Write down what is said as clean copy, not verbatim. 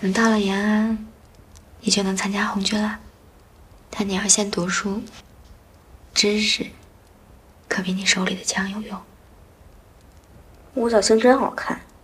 等到了延安，你就能参加红军了。但你要先读书，知识可比你手里的枪有用。 五角星真好看。